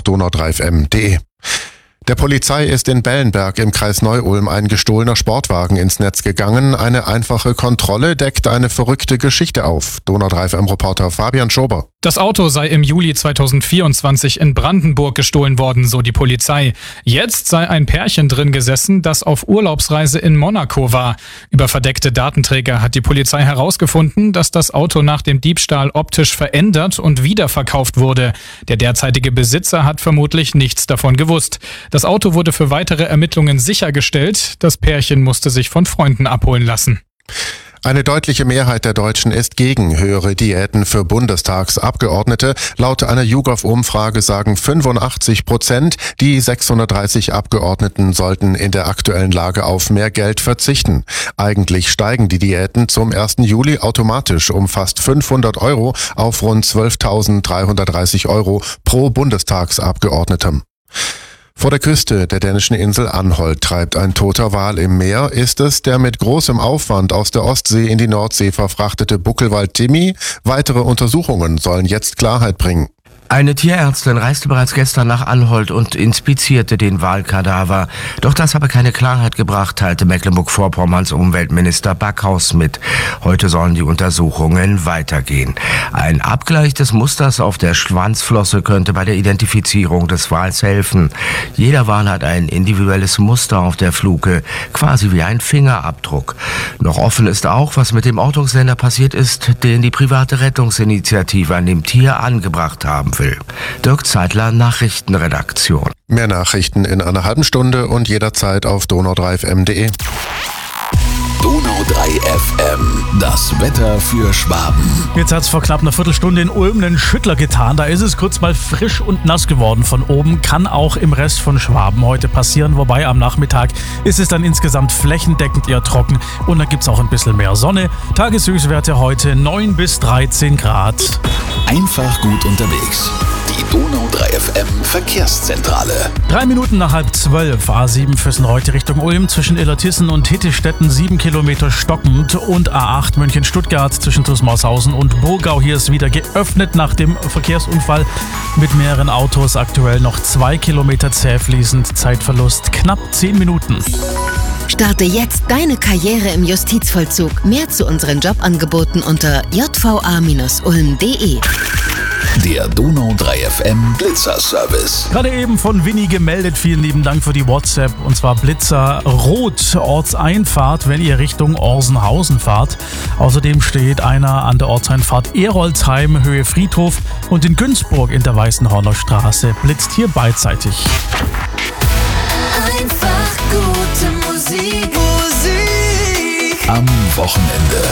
donau3fm.de. Der Polizei ist in Bellenberg im Kreis Neu-Ulm ein gestohlener Sportwagen ins Netz gegangen. Eine einfache Kontrolle deckt eine verrückte Geschichte auf. Donau3FM-Reporter Fabian Schober. Das Auto sei im Juli 2024 in Brandenburg gestohlen worden, so die Polizei. Jetzt sei ein Pärchen drin gesessen, das auf Urlaubsreise in Monaco war. Über verdeckte Datenträger hat die Polizei herausgefunden, dass das Auto nach dem Diebstahl optisch verändert und wiederverkauft wurde. Der derzeitige Besitzer hat vermutlich nichts davon gewusst. Das Auto wurde für weitere Ermittlungen sichergestellt. Das Pärchen musste sich von Freunden abholen lassen. Eine deutliche Mehrheit der Deutschen ist gegen höhere Diäten für Bundestagsabgeordnete. Laut einer YouGov-Umfrage sagen 85%, die 630 Abgeordneten sollten in der aktuellen Lage auf mehr Geld verzichten. Eigentlich steigen die Diäten zum 1. Juli automatisch um fast 500 € auf rund 12.330 € pro Bundestagsabgeordnetem. Vor der Küste der dänischen Insel Anholt treibt ein toter Wal im Meer. Ist es der mit großem Aufwand aus der Ostsee in die Nordsee verfrachtete Buckelwal Timmy? Weitere Untersuchungen sollen jetzt Klarheit bringen. Eine Tierärztin reiste bereits gestern nach Anholt und inspizierte den Walkadaver. Doch das habe keine Klarheit gebracht, teilte Mecklenburg-Vorpommerns Umweltminister Backhaus mit. Heute sollen die Untersuchungen weitergehen. Ein Abgleich des Musters auf der Schwanzflosse könnte bei der Identifizierung des Wals helfen. Jeder Wal hat ein individuelles Muster auf der Fluke, quasi wie ein Fingerabdruck. Noch offen ist auch, was mit dem Ortungssender passiert ist, den die private Rettungsinitiative an dem Tier angebracht haben will. Dirk Zeitler, Nachrichtenredaktion. Mehr Nachrichten in einer halben Stunde und jederzeit auf donau3fm.de. Donau3FM, das Wetter für Schwaben. Jetzt hat es vor knapp einer Viertelstunde in Ulm einen Schüttler getan. Da ist es kurz mal frisch und nass geworden von oben. Kann auch im Rest von Schwaben heute passieren. Wobei am Nachmittag ist es dann insgesamt flächendeckend eher trocken. Und dann gibt es auch ein bisschen mehr Sonne. Tageshöchstwerte heute 9 bis 13 Grad. Einfach gut unterwegs. Die Donau3FM Verkehrszentrale. 3 Minuten nach 11:30. A7 Füssen-Reutte Richtung Ulm zwischen Illertissen und Hittistetten 7 Kilometer stockend und A8 München-Stuttgart zwischen Tusmaushausen und Burgau. Hier ist wieder geöffnet nach dem Verkehrsunfall mit mehreren Autos. Aktuell noch 2 Kilometer zäh fließend. Zeitverlust knapp 10 Minuten. Starte jetzt deine Karriere im Justizvollzug. Mehr zu unseren Jobangeboten unter jva-ulm.de. Der Donau3FM Blitzer-Service. Gerade eben von Winnie gemeldet. Vielen lieben Dank für die WhatsApp. Und zwar Blitzer Rot, Ortseinfahrt, wenn ihr Richtung Orsenhausen fahrt. Außerdem steht einer an der Ortseinfahrt Erolsheim, Höhe Friedhof, und in Günzburg in der Weißenhorner Straße. Blitzt hier beidseitig. Einfach gute Musik. Am Wochenende.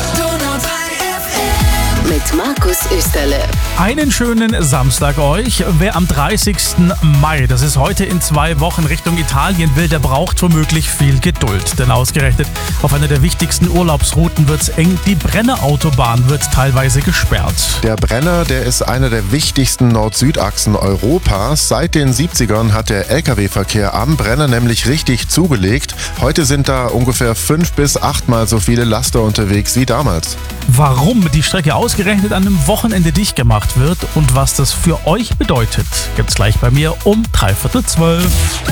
Mit Markus Österle. Einen schönen Samstag euch. Wer am 30. Mai, das ist heute in 2 Wochen, Richtung Italien will, der braucht womöglich viel Geduld. Denn ausgerechnet auf einer der wichtigsten Urlaubsrouten wird's eng. Die Brenner-Autobahn wird teilweise gesperrt. Der Brenner, der ist eine der wichtigsten Nord-Süd-Achsen Europas. Seit den 70ern hat der Lkw-Verkehr am Brenner nämlich richtig zugelegt. Heute sind da ungefähr 5 bis 8 Mal so viele Laster unterwegs wie damals. Warum die Strecke ausgerechnet an einem Wochenende dicht gemacht wird und was das für euch bedeutet, gibt's gleich bei mir um 11:45.